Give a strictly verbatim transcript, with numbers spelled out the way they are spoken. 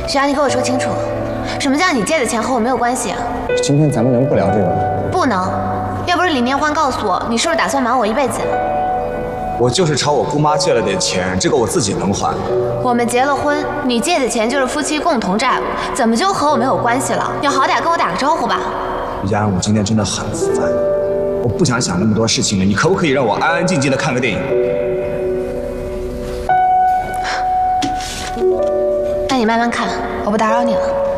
徐阳，你给我说清楚，什么叫你借的钱和我没有关系啊？ 今天咱们能不聊这个吗？ 不能，要不是李念欢告诉我，你是不是打算瞒我一辈子？ 我就是朝我姑妈借了点钱，这个我自己能还。 我们结了婚，你借的钱就是夫妻共同债务，怎么就和我没有关系了？你好歹跟我打个招呼吧。 雅安，我今天真的很烦，我不想想那么多事情了，你可不可以让我安安静静的看个电影？ 那你慢慢看，我不打扰你了。